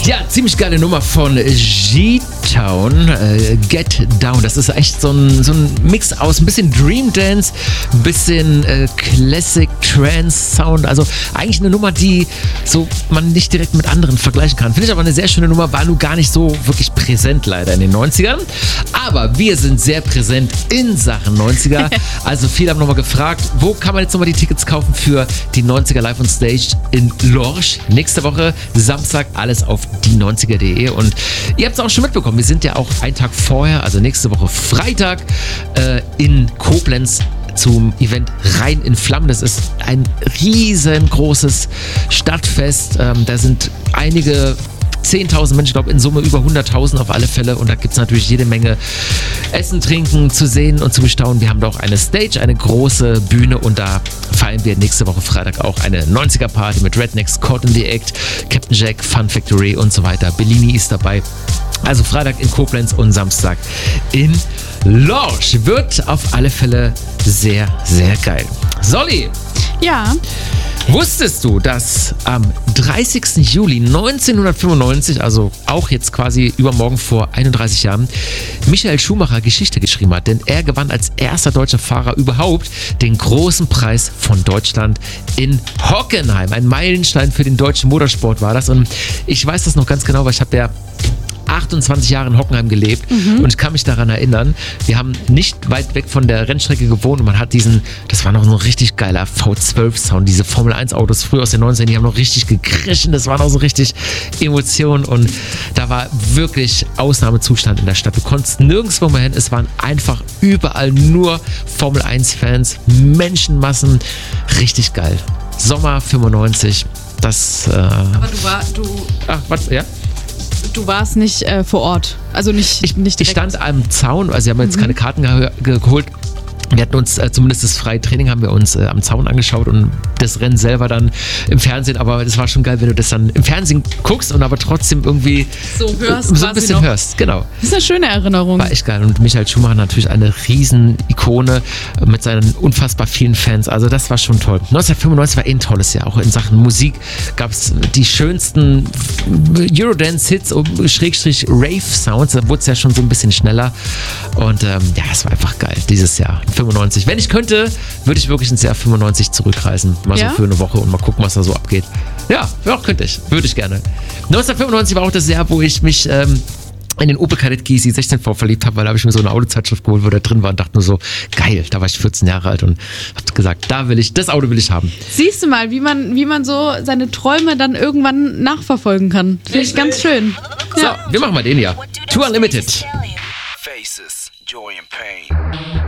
Ja, ziemlich geile Nummer von G-Town, Get Down. Das ist echt so ein Mix aus ein bisschen Dream Dance, ein bisschen Classic Trance Sound. Also eigentlich eine Nummer, die so man nicht direkt mit anderen vergleichen kann. Finde ich aber eine sehr schöne Nummer, war nun gar nicht so wirklich präsent leider in den 90ern. Aber wir sind sehr präsent in Sachen 90er. Also viele haben nochmal gefragt, wo kann man jetzt nochmal die Tickets kaufen für die 90er Live on Stage in Lorsch. Nächste Woche Samstag alles auf die90er.de und ihr habt es auch schon mitbekommen, wir sind ja auch einen Tag vorher, also nächste Woche Freitag in Koblenz zum Event Rhein in Flammen. Das ist ein riesengroßes Stadtfest, da sind einige 10.000 Menschen, ich glaube in Summe über 100.000 auf alle Fälle und da gibt es natürlich jede Menge Essen, Trinken zu sehen und zu bestaunen. Wir haben da auch eine Stage, eine große Bühne und da feiern wir nächste Woche Freitag auch eine 90er-Party mit Rednecks, Caught in the Act, Captain Jack, Fun Factory und so weiter. Bellini ist dabei. Also Freitag in Koblenz und Samstag in Lorsch. Wird auf alle Fälle sehr, sehr geil. Solli! Ja. Wusstest du, dass am 30. Juli 1995, also auch jetzt quasi übermorgen vor 31 Jahren, Michael Schumacher Geschichte geschrieben hat? Denn er gewann als erster deutscher Fahrer überhaupt den großen Preis von Deutschland in Hockenheim. Ein Meilenstein für den deutschen Motorsport war das. Und ich weiß das noch ganz genau, weil ich habe ja 28 Jahre in Hockenheim gelebt und ich kann mich daran erinnern, wir haben nicht weit weg von der Rennstrecke gewohnt und man hat das war noch so ein richtig geiler V12-Sound, diese Formel-1-Autos früher aus den 90ern, die haben noch richtig gekrischen, das war noch so richtig Emotion und da war wirklich Ausnahmezustand in der Stadt. Du konntest nirgendwo mehr hin, es waren einfach überall nur Formel-1-Fans, Menschenmassen, richtig geil. Sommer 95, das... Aber du warst nicht vor Ort, also nicht direkt. Ich stand am Zaun, also wir haben jetzt keine Karten geholt. Wir hatten uns, zumindest das freie Training haben wir uns am Zaun angeschaut und das Rennen selber dann im Fernsehen, aber das war schon geil, wenn du das dann im Fernsehen guckst und aber trotzdem irgendwie so ein bisschen hörst, genau. Das ist eine schöne Erinnerung. War echt geil und Michael Schumacher natürlich eine riesen Ikone mit seinen unfassbar vielen Fans, also das war schon toll. 1995 war ein tolles Jahr, auch in Sachen Musik gab es die schönsten Eurodance-Hits, Schrägstrich Rave-Sounds, da wurde es ja schon so ein bisschen schneller und ja, es war einfach geil, dieses Jahr. 95. Wenn ich könnte, würde ich wirklich ins Jahr 95 zurückreisen. Mal so für eine Woche und mal gucken, was da so abgeht. Ja, könnte ich. Würde ich gerne. 1995 war auch das Jahr, wo ich mich in den Opel Kadett GSI 16V verliebt habe, weil da habe ich mir so eine Autozeitschrift geholt, wo der drin war und dachte nur so, geil, da war ich 14 Jahre alt und habe gesagt, das Auto will ich haben. Siehst du mal, wie man so seine Träume dann irgendwann nachverfolgen kann. Finde ich ganz schön. So, wir machen mal den hier. Too Unlimited. Faces, joy and pain.